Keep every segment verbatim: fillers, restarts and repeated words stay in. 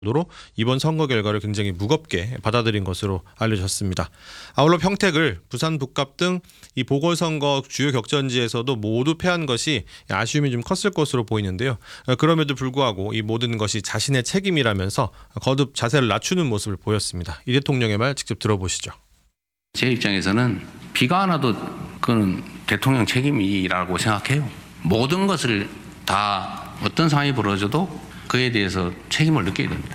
으로 이번 선거 결과를 굉장히 무겁게 받아들인 것으로 알려졌습니다. 아울러 평택을 부산 북갑 등 이 보궐선거 주요 격전지에서도 모두 패한 것이 아쉬움이 좀 컸을 것으로 보이는데요. 그럼에도 불구하고 이 모든 것이 자신의 책임이라면서 거듭 자세를 낮추는 모습을 보였습니다. 이 대통령의 말 직접 들어보시죠. 제 입장에서는 비가 안 와도 그건 대통령 책임이라고 생각해요. 모든 것을 다 어떤 상황이 벌어져도 그에 대해서 책임을 느껴야 됩니다.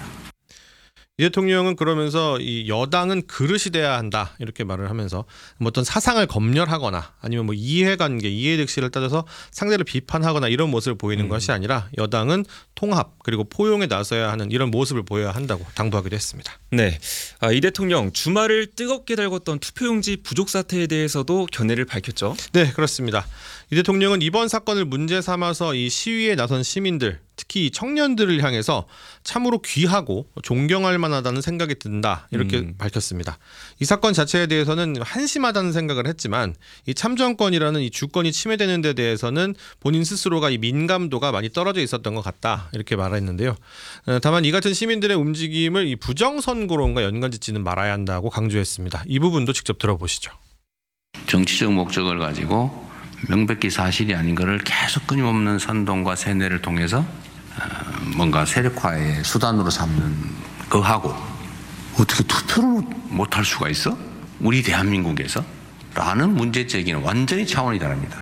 이 대통령은 그러면서 이 여당은 그릇이 돼야 한다 이렇게 말을 하면서 뭐 어떤 사상을 검열하거나 아니면 뭐 이해관계, 이해득실을 따져서 상대를 비판하거나 이런 모습을 보이는 음. 것이 아니라 여당은 통합 그리고 포용에 나서야 하는 이런 모습을 보여야 한다고 당부하기도 했습니다. 네, 아, 이 대통령 주말을 뜨겁게 달궜던 투표용지 부족 사태에 대해서도 견해를 밝혔죠. 네, 그렇습니다. 이 대통령은 이번 사건을 문제 삼아서 이 시위에 나선 시민들, 특히 청년들을 향해서 참으로 귀하고 존경할 만하다는 생각이 든다 이렇게 음. 밝혔습니다. 이 사건 자체에 대해서는 한심하다는 생각을 했지만 이 참정권이라는 이 주권이 침해되는 데 대해서는 본인 스스로가 이 민감도가 많이 떨어져 있었던 것 같다 이렇게 말했는데요. 다만 이 같은 시민들의 움직임을 이 부정선거론과 연관짓지는 말아야 한다고 강조했습니다. 이 부분도 직접 들어보시죠. 정치적 목적을 가지고 명백히 사실이 아닌 것을 계속 끊임없는 선동과 세뇌를 통해서 뭔가 세력화의 수단으로 삼는 거하고 어떻게 투표를 못할 수가 있어? 우리 대한민국에서? 라는 문제제기는 완전히 차원이 다릅니다.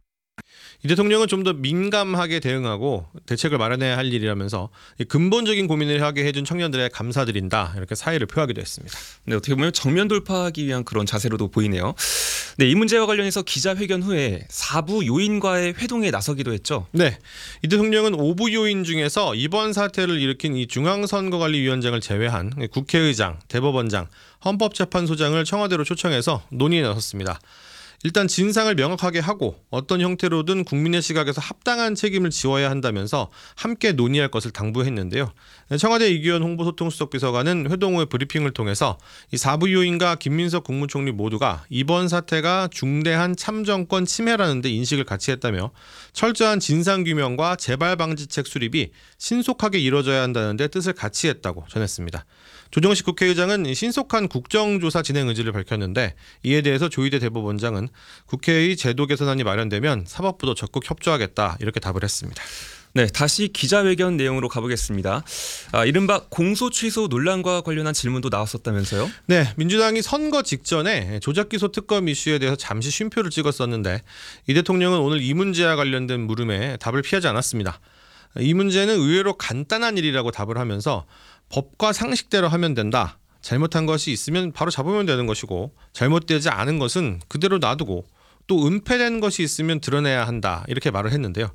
이 대통령은 좀 더 민감하게 대응하고 대책을 마련해야 할 일이라면서 근본적인 고민을 하게 해준 청년들에 감사드린다 이렇게 사의를 표하기도 했습니다. 네, 어떻게 보면 정면 돌파하기 위한 그런 자세로도 보이네요. 네, 이 문제와 관련해서 기자회견 후에 사부 요인과의 회동에 나서기도 했죠. 네, 이 대통령은 오부 요인 중에서 이번 사태를 일으킨 이 중앙선거관리위원장을 제외한 국회의장, 대법원장, 헌법재판소장을 청와대로 초청해서 논의에 나섰습니다. 일단 진상을 명확하게 하고 어떤 형태로든 국민의 시각에서 합당한 책임을 지어야 한다면서 함께 논의할 것을 당부했는데요. 청와대 이규현 홍보소통수석비서관은 회동 후에 브리핑을 통해서 이 사부 요인과 김민석 국무총리 모두가 이번 사태가 중대한 참정권 침해라는 데 인식을 같이 했다며 철저한 진상규명과 재발방지책 수립이 신속하게 이뤄져야 한다는 데 뜻을 같이 했다고 전했습니다. 조정식 국회의장은 신속한 국정조사 진행 의지를 밝혔는데 이에 대해서 조희대 대법원장은 국회의 제도 개선안이 마련되면 사법부도 적극 협조하겠다 이렇게 답을 했습니다. 네, 다시 기자회견 내용으로 가보겠습니다. 아, 이른바 공소 취소 논란과 관련한 질문도 나왔었다면서요? 네, 민주당이 선거 직전에 조작기소 특검 이슈에 대해서 잠시 쉼표를 찍었었는데 이 대통령은 오늘 이 문제와 관련된 물음에 답을 피하지 않았습니다. 이 문제는 의외로 간단한 일이라고 답을 하면서 법과 상식대로 하면 된다. 잘못한 것이 있으면 바로 잡으면 되는 것이고 잘못되지 않은 것은 그대로 놔두고 또 은폐된 것이 있으면 드러내야 한다. 이렇게 말을 했는데요.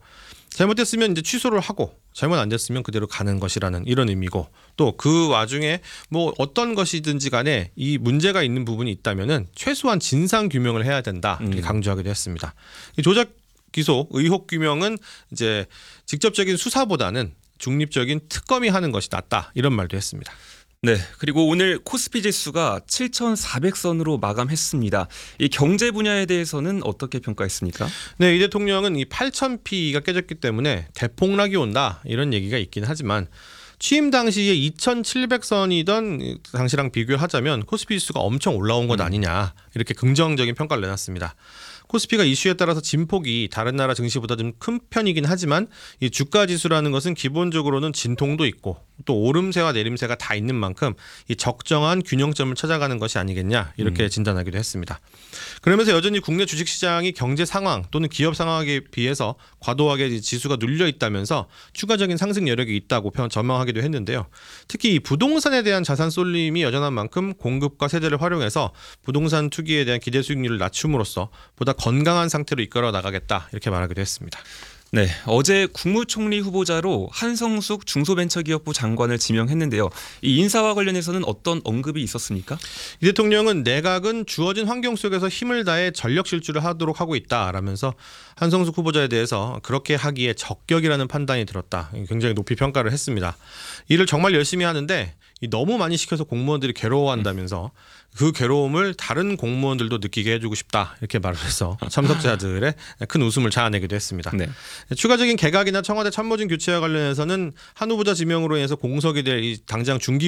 잘못됐으면 이제 취소를 하고 잘못 안 됐으면 그대로 가는 것이라는 이런 의미고 또 그 와중에 뭐 어떤 것이든지 간에 이 문제가 있는 부분이 있다면은 최소한 진상 규명을 해야 된다. 이렇게 강조하기도 했습니다. 이 조작 기소 의혹 규명은 이제 직접적인 수사보다는 중립적인 특검이 하는 것이 낫다 이런 말도 했습니다. 네, 그리고 오늘 코스피 지수가 칠천사백 선으로 마감했습니다. 이 경제 분야에 대해서는 어떻게 평가했습니까? 네, 이 대통령은 이 팔천 피가 깨졌기 때문에 대폭락이 온다 이런 얘기가 있긴 하지만 취임 당시에 이천칠백 선이던 당시랑 비교하자면 코스피 지수가 엄청 올라온 것 아니냐 이렇게 긍정적인 평가를 내놨습니다. 코스피가 이슈에 따라서 진폭이 다른 나라 증시보다 좀 큰 편이긴 하지만 이 주가 지수라는 것은 기본적으로는 진통도 있고 또 오름세와 내림세가 다 있는 만큼 이 적정한 균형점을 찾아가는 것이 아니겠냐 이렇게 음. 진단하기도 했습니다. 그러면서 여전히 국내 주식시장이 경제 상황 또는 기업 상황에 비해서 과도하게 지수가 눌려 있다면서 추가적인 상승 여력이 있다고 전망하기도 했는데요. 특히 이 부동산에 대한 자산 쏠림이 여전한 만큼 공급과 세대를 활용해서 부동산 투기에 대한 기대 수익률을 낮춤으로써 보다 건강한 상태로 이끌어 나가겠다 이렇게 말하기도 했습니다. 네, 어제 국무총리 후보자로 한성숙 중소벤처기업부 장관을 지명했는데요. 이 인사와 관련해서는 어떤 언급이 있었습니까? 이 대통령은 내각은 주어진 환경 속에서 힘을 다해 전력 질주를 하도록 하고 있다라면서 한성숙 후보자에 대해서 그렇게 하기에 적격이라는 판단이 들었다. 굉장히 높이 평가를 했습니다. 일을 정말 열심히 하는데 이 너무 많이 시켜서 공무원들이 괴로워한다면서 그 괴로움을 다른 공무원들도 느끼게 해주고 싶다 이렇게 말을 해서 참석자들의 큰 웃음을 자아내기도 했습니다. 네. 추가적인 개각이나 청와대 참모진 교체와 관련해서는 한 후보자 지명으로 인해서 공석이 될 이 당장 중기